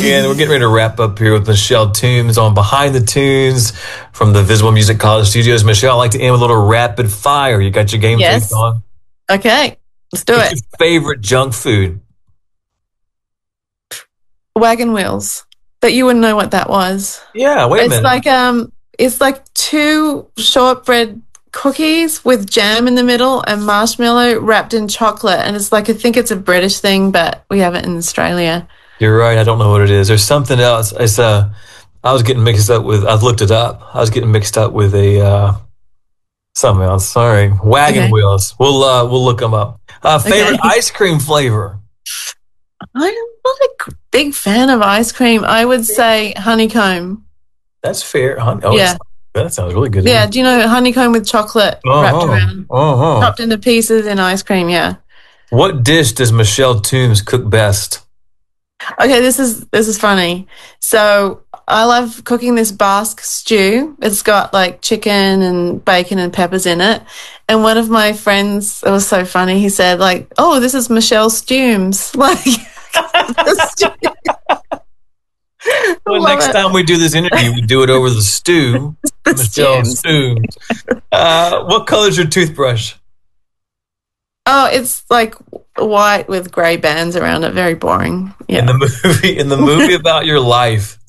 again. We're getting ready to wrap up here with Michelle Toombs on Behind the Tunes from the Visible Music College Studios. Michelle, I'd like to end with a little rapid fire. You got your game face on? Okay, let's do What's it. your favorite junk food? Wagon wheels. But you wouldn't know what that was. Yeah, wait a minute. It's like 2 shortbread cookies with jam in the middle and marshmallow wrapped in chocolate, and it's like, I think it's a British thing, but we have it in Australia. You're right. I don't know what it is. There's something else. I was getting mixed up with. I've looked it up. I was getting mixed up with something else. Sorry, wagon wheels. We'll look them up. Favorite ice cream flavor? I'm not a big fan of ice cream. I would say honeycomb. That's fair. Yeah. That sounds really good. Yeah. Do you know honeycomb with chocolate wrapped around, chopped into pieces in ice cream? Yeah. What dish does Michelle Toombs cook best? Okay, this is funny. So I love cooking this Basque stew. It's got like chicken and bacon and peppers in it. And one of my friends, it was so funny, he said like, "Oh, this is Michelle Stoombs." Like, well, next time we do this interview, we do it over the stew. Michelle Stoombs. What color is your toothbrush? Oh, it's like white with grey bands around it. Very boring. Yeah. In the movie about your life,